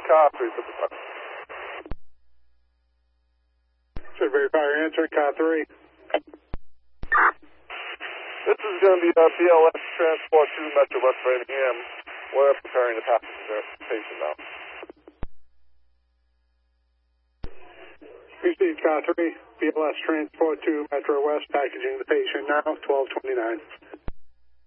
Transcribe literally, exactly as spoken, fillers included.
car three fifty-five. Should verify your answer, car three. This is going to be uh, B L S Transport two Metro West Framingham. We're preparing the passenger patient now. Received, car three. B L S Transport two Metro West, packaging the patient now, twelve twenty-nine.